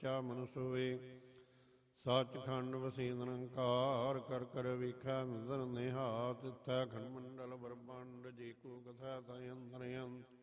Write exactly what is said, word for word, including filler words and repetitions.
ਸੱਚਾ ਮਨ ਸੋਏ। ਸੱਚਖੰਡ ਵਸੀ ਨਿਰੰਕਾਰ ਕਰ ਕਰ ਵੇਖੈ ਨਜ਼ਰ ਨਿਹਾਲ। ਤਿੱਥੈ ਖੰਡ ਮੰਡਲ ਬ੍ਰਹਮੰਡ ਜੀ ਕੋ ਕਥੈ ਤੈ ਅੰਤਰ ਅੰਤ